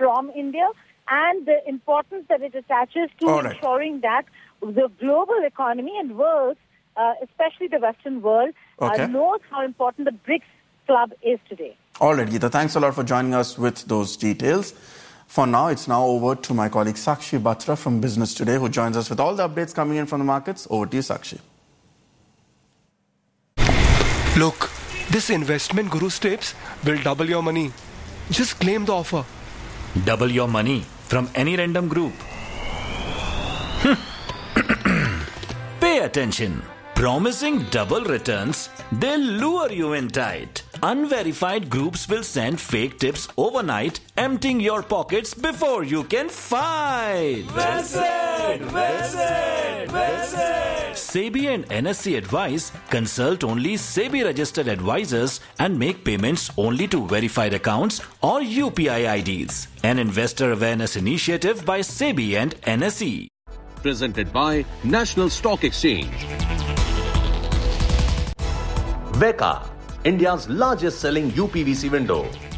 from India and the importance that it attaches to ensuring that the global economy and world, especially the Western world, knows how important the BRICS club is today. All right, Geeta, thanks a lot for joining us with those details. For now, it's now over to my colleague Sakshi Batra from Business Today, who joins us with all the updates coming in from the markets. Over to you, Sakshi. Look, this investment guru tips will double your money. Just claim the offer. Double your money from any random group. Pay attention. Promising double returns, they'll lure you in tight. Unverified groups will send fake tips overnight, emptying your pockets before you can fight. Visit! SEBI and NSE advise, consult only SEBI registered advisors and make payments only to verified accounts or UPI IDs. An investor awareness initiative by SEBI and NSE. Presented by National Stock Exchange. Veka, India's largest selling UPVC window.